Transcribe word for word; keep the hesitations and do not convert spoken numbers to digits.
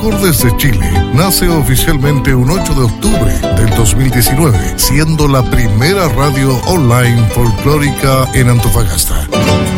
Mejor desde Chile nace oficialmente un ocho de octubre del dos mil diecinueve, siendo la primera radio online folclórica en Antofagasta.